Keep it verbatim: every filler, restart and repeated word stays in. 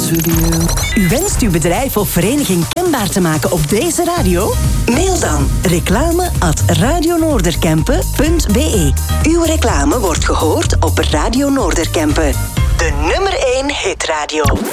dance with you. U wenst uw bedrijf of vereniging kenbaar te maken op deze radio? Mail dan reclame at radionoorderkempen punt be. Uw reclame wordt gehoord op Radio Noorderkempen. De nummer één hitradio.